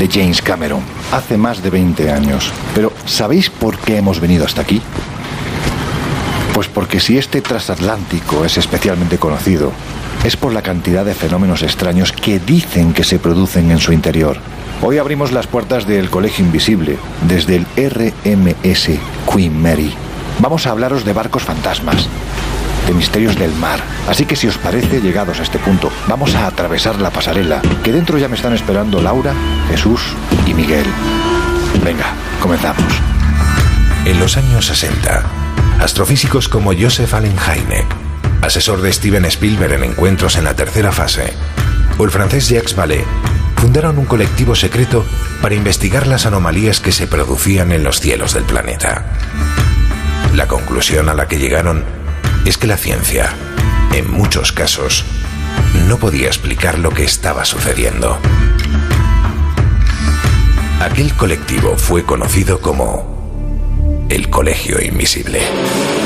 de James Cameron, hace más de 20 años. Pero ¿sabéis por qué hemos venido hasta aquí? Pues porque si este transatlántico es especialmente conocido, es por la cantidad de fenómenos extraños que dicen que se producen en su interior. Hoy abrimos las puertas del Colegio Invisible, desde el RMS Queen Mary. Vamos a hablaros de barcos fantasmas, de misterios del mar. Así que si os parece, llegados a este punto, vamos a atravesar la pasarela, que dentro ya me están esperando Laura, Jesús y Miguel. Venga, comenzamos. En los años 60, astrofísicos como Joseph Allen Hynek, asesor de Steven Spielberg en Encuentros en la tercera fase, o el francés Jacques Vallée, fundaron un colectivo secreto para investigar las anomalías que se producían en los cielos del planeta. La conclusión a la que llegaron es que la ciencia, en muchos casos, no podía explicar lo que estaba sucediendo. Aquel colectivo fue conocido como el Colegio Invisible.